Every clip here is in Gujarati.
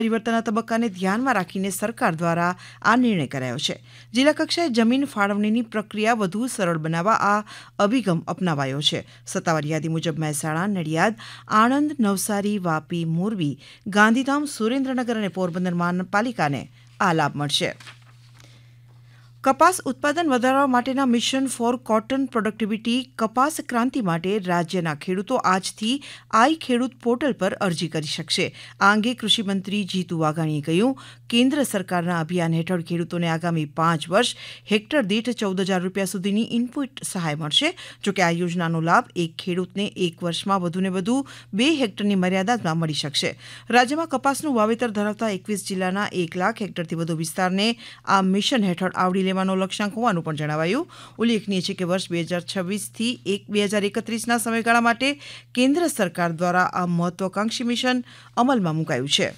પરિવર્તનના તબક્કાને ધ્યાનમાં રાખીને સરકાર દ્વારા આ નિર્ણય કરાયો છે. જિલ્લા કક્ષાએ જમીન ફાળવણીની પ્રક્રિયા વધુ સરળ બનાવવા આ અભિગમ અપનાવાયો છે. સત્તાવાર યાદી મુજબ મહેસાણા, નડિયાદ, આણંદ, નવસારી, વાપી, મોરબી, ગાંધીધામ, સુરેન્દ્રનગર અને પોરબંદર મહાનગરપાલિકાને આ લાભ મળશે. કપાસ ઉત્પાદન વધારવા માટેના મિશન ફોર કોટન પ્રોડક્ટિવિટી કપાસ ક્રાંતિ માટે રાજ્યના ખેડૂતો આજથી આઈ ખેડૂત પોર્ટલ પર અરજી કરી શકશે. આ અંગે કૃષિમંત્રી જીતુ વાઘાણીએ કહ્યું, કેન્દ્ર સરકારના અભિયાન હેઠળ ખેડૂતોને આગામી 5 વર્ષ હેક્ટર દીઠ 14,000 રૂપિયા સુધીની ઇનપુટ સહાય મળશે. જોકે આ યોજનાનો લાભ એક ખેડૂતને એક વર્ષમાં વધુને વધુ 2 હેક્ટરની મર્યાદામાં મળી શકશે. રાજ્યમાં કપાસનું વાવેતર ધરાવતા 21 જિલ્લાના 1 લાખ હેક્ટરથી વધુ વિસ્તારને આ મિશન હેઠળ આવરી લેવાનો લક્ષ્યાંક હોવાનું પણ જણાવાયું. ઉલ્લેખનીય છે કે વર્ષ 2026 થી 2031ના સમયગાળા માટે કેન્દ્ર સરકાર દ્વારા આ મહત્વાકાંક્ષી મિશન અમલમાં મુકાયું છે.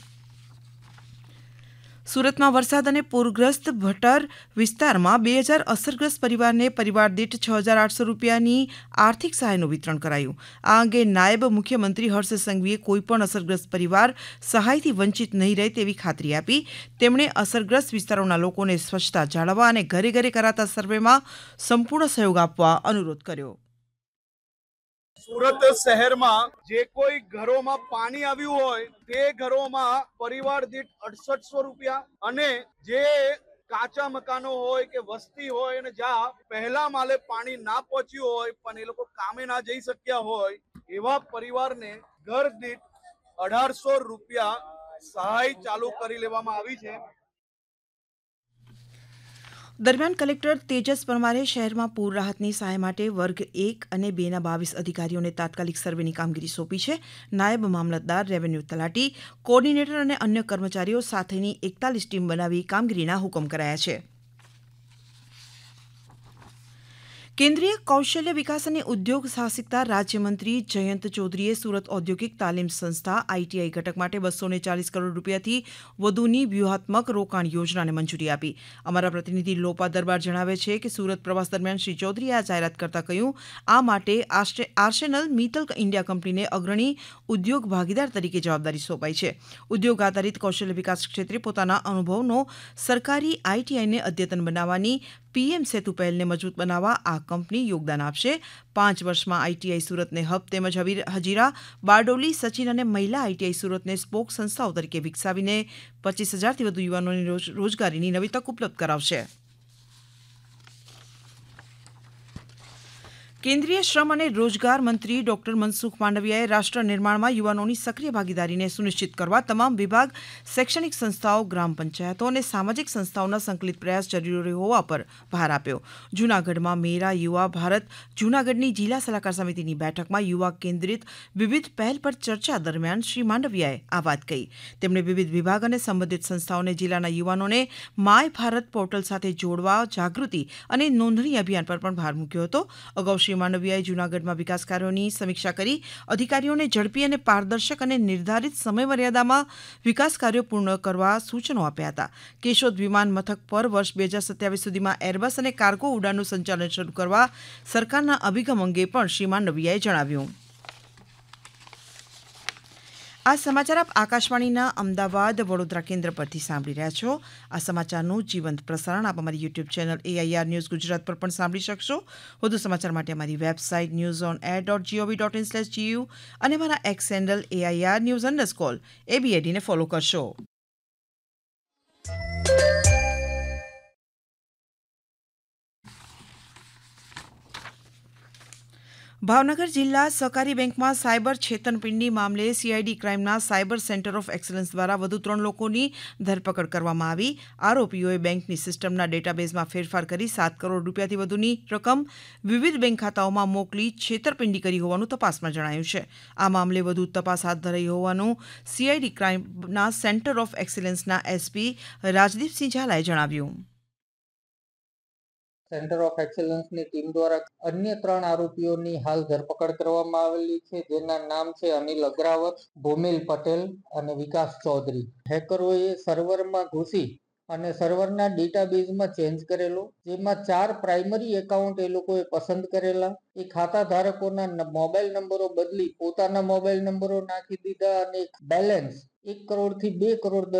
સુરતમાં વરસાદ અને પૂરગ્રસ્ત ભટર વિસ્તારમાં 2000 અસરગ્રસ્ત પરિવારને પરિવાર દીઠ 6,800 રૂપિયાની આર્થિક સહાયનું વિતરણ કરાયું. આ અંગે નાયબ મુખ્યમંત્રી હર્ષ સંઘવીએ કોઈપણ અસરગ્રસ્ત પરિવાર સહાયથી વંચિત નહીં રહે તેવી ખાતરી આપી. તેમણે અસરગ્રસ્ત વિસ્તારોના લોકોને સ્વચ્છતા જાળવવા અને ઘરે ઘરે કરાતા સર્વેમાં સંપૂર્ણ સહયોગ આપવા અનુરોધ કર્યો. સુરત શહેરમાં જે કોઈ ઘરોમાં પાણી આવ્યું હોય તે ઘરોમાં પરિવાર દીઠ 6800 રૂપિયા અને જે કાચા મકાનો હોય કે વસ્તી હોય અને જ્યાં પહેલા માલે પાણી ના પહોંચ્યું હોય પણ એ લોકો કામે ના જઈ શક્યા હોય એવા પરિવારને ઘર દીઠ 1800 રૂપિયા સહાય ચાલુ કરી લેવામાં આવી છે. દરમિયાન કલેક્ટર તેજસ પરમારે શહેરમાં પૂર રાહતની સહાય માટે વર્ગ 1 અને 2ના 22 અધિકારીઓને તાત્કાલિક સર્વેની કામગીરી સોંપી છે. નાયબ મામલતદાર, રેવન્યુ તલાટી, કોર્ડિનેટર અને અન્ય કર્મચારીઓ સાથેની 41 ટીમ બનાવી કામગીરીના હુકમ કરાયા છે. કેન્દ્રીય કૌશલ્ય વિકાસ અને ઉદ્યોગ સાહસિકતા રાજ્યમંત્રી જયંત ચૌધરીએ સુરત ઔદ્યોગિક તાલીમ સંસ્થા આઈટીઆઈ ઘટક માટે 240 કરોડ રૂપિયાથી વધુની વ્યૂહાત્મક રોકાણ યોજનાને મંજૂરી આપી. અમારા પ્રતિનિધિ લોપા દરબાર જણાવે છે કે સુરત પ્રવાસ દરમિયાન શ્રી ચૌધરીએ આ જાહેરાત કરતા કહ્યું, આ માટે આર્સેનલ મિત્તલ ઇન્ડિયા કંપનીને અગ્રણી ઉદ્યોગ ભાગીદાર તરીકે જવાબદારી સોંપાઈ છે. ઉદ્યોગ આધારિત કૌશલ્ય વિકાસ ક્ષેત્રે પોતાના અનુભવનો સરકારી આઈટીઆઈને અદ્યતન બનાવવાની પીએમ સેતુ પહેલને મજબૂત બનાવવા આ કંપની યોગદાન આપશે. 5 વર્ષમાં આઈટીઆઈ સુરતને હબ તેમજ હજીરા, બારડોલી, સચિન અને મહિલા આઈટીઆઈ સુરતને સ્પોક સંસ્થાઓ તરીકે વિકસાવીને 25,000થી વધુ યુવાનોને રોજગારીની નવી તક ઉપલબ્ધ કરાવશે. કેન્દ્રીય શ્રમ અને રોજગાર મંત્રી ડોક્ટર મનસુખ માંડવિયાએ રાષ્ટ્ર નિર્માણમાં યુવાનોની સક્રિય ભાગીદારીને સુનિશ્ચિત કરવા તમામ વિભાગ, શૈક્ષણિક સંસ્થાઓ, ગ્રામ પંચાયતો અને સામાજિક સંસ્થાઓના સંકલિત પ્રયાસ જરૂરી હોવા પર ભાર આપ્યો. જૂનાગઢમાં મેરા યુવા ભારત જૂનાગઢની જિલ્લા સલાહકાર સમિતિની બેઠકમાં યુવા કેન્દ્રિત વિવિધ પહેલ પર ચર્ચા દરમિયાન શ્રી માંડવિયાએ આ વાત કહી. તેમણે વિવિધ વિભાગ અને સંબંધિત સંસ્થાઓને જિલ્લાના યુવાનોને માય ભારત પોર્ટલ સાથે જોડવા જાગૃતિ અને નોંધણી અભિયાન પર પણ ભાર મૂક્યો હતો. અગાઉ શ્રી માંડવિયાએ જૂનાગઢમાં વિકાસ કાર્યોની સમીક્ષા કરી અધિકારીઓને ઝડપી અને પારદર્શક અને નિર્ધારિત સમયમર્યાદામાં વિકાસ કાર્યો પૂર્ણ કરવા સૂચનો આપ્યા હતા. કેશોદ વિમાન મથક પર વર્ષ 2027 સુધીમાં એરબસ અને કાર્ગો ઉડાનનું સંચાલન શરૂ કરવા સરકારના અભિગમ અંગે પણ શ્રી માંડવિયાએ જણાવ્યું. આ સમાચાર આપ આકાશવાણીના અમદાવાદ, વડોદરા કેન્દ્ર પરથી સાંભળી રહ્યા છો. આ સમાચારનું જીવંત પ્રસારણ આપ અમારી YouTube channel AIR news Gujarat પર પણ સાંભળી શકશો. વધુ સમાચાર માટે અમારી વેબસાઇટ newsonair.gov.in/gu અને અમારા એક્સ હેન્ડલ AIR_news_ ને ફોલો કરશો. ભાવનગર જિલ્લા સહકારી બેંકમાં સાયબર છેતરપિંડી મામલે CID ક્રાઇમના cyber centre of excellence દ્વારા વધુ 3 લોકોની ધરપકડ કરવામાં આવી. આરોપીઓએ બેંકની સિસ્ટમના ડેટાબેઝમાં ફેરફાર કરી 7 કરોડ રૂપિયાથી વધુની રકમ વિવિધ બેંક ખાતાઓમાં મોકલી છેતરપિંડી કરી હોવાનું તપાસમાં જણાયું છે. આ મામલે વધુ તપાસ હાથ ધરાઈ હોવાનું CID ક્રાઇમના centre of એક્સલન્સના SP Rajdeepsinh ઝાલાએ જણાવ્યું. સેન્ટર ઓફ એક્સેલન્સની ટીમ દ્વારા અન્ય 3 આરોપીઓની હાલ ધરપકડ કરવામાં આવેલી છે, જેના નામ છે અનિલ અગ્રાવત, ભૂમિલ પટેલ અને વિકાસ ચૌધરી. હેકરોએ સર્વરમાં ઘૂસી અને સર્વરના ડેટાબેઝમાં ચેન્જ કરેલો, જેમાં 4 પ્રાઇમરી એકાઉન્ટ એ લોકોએ પસંદ કરેલા. એ ખાતા ધારકોના મોબાઈલ નંબરો બદલી પોતાના મોબાઈલ નંબરો નાખી દીધા અને બેલેન્સ 1 કરોડથી 2 કરોડ